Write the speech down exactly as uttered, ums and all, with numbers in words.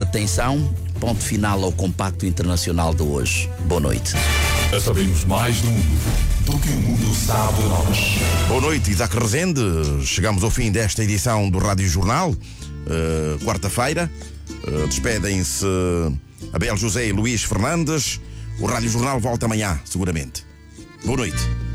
Atenção, ponto final ao Compacto Internacional de hoje. Boa noite. Sabemos mais do mundo do que o mundo sabe de nós. Boa noite, Isaac Rezende. Chegamos ao fim desta edição do Rádio Jornal, uh, quarta-feira. Uh, despedem-se Abel José e Luís Fernandes. O Rádio Jornal volta amanhã, seguramente. Boa noite.